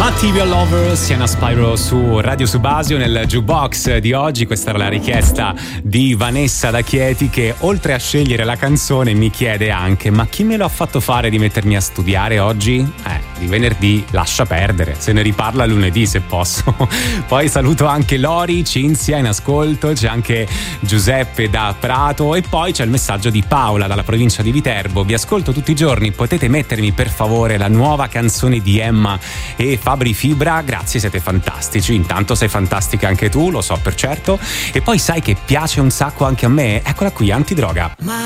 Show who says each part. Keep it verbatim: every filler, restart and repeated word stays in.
Speaker 1: Material Lover, Sienna Spyro su Radio Subasio. Nel jukebox di oggi questa era la richiesta di Vanessa da Chieti, che oltre a scegliere la canzone mi chiede anche: ma chi me lo ha fatto fare di mettermi a studiare oggi? Eh, di venerdì lascia perdere, se ne riparla lunedì se posso. Poi saluto anche Lori, Cinzia in ascolto, c'è anche Giuseppe da Prato e poi c'è il messaggio di Paola dalla provincia di Viterbo. Vi ascolto tutti i giorni, potete mettermi per favore la nuova canzone di Emma e Fabri Fibra? Grazie, siete fantastici. Intanto sei fantastica anche tu, lo so per certo. E poi sai che piace un sacco anche a me? Eccola qui, Antidroga.
Speaker 2: Ma